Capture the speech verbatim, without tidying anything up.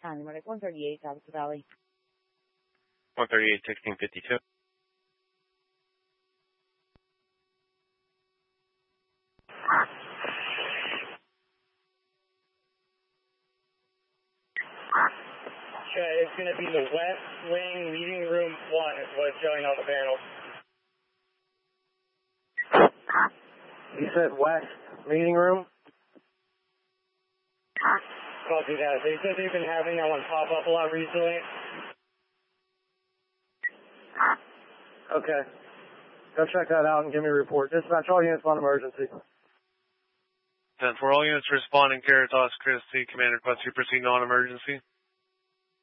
County Medic one thirty-eight, Tappahannock Valley. one thirty-eight, sixteen fifty-two. Okay, it's going to be the West Wing Meeting Room one is what's showing on the panel. You said West Meeting Room? Copy that. They said they've been having that one pop up a lot recently. Okay. Go check that out and give me a report. Dispatch all units on emergency. ten four, all units responding, Caritas, Christie, Commander request you proceed non-emergency.